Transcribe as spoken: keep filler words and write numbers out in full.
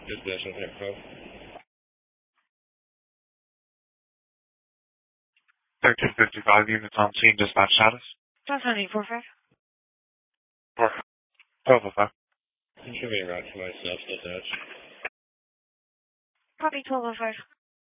Destination info. thirteen fifty-five units on scene, dispatch status. That's on eight four five. Four. twelve oh five. I'm sure being route for myself, still attached. Copy twelve oh five.